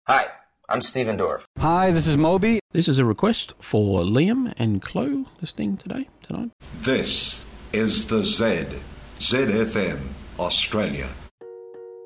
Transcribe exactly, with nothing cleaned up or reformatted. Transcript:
Hi, I'm Steven Dorff. Hi, this is Moby. This is a request for Liam and Chloe listening today, tonight. This is the Z, Z F M, Australia.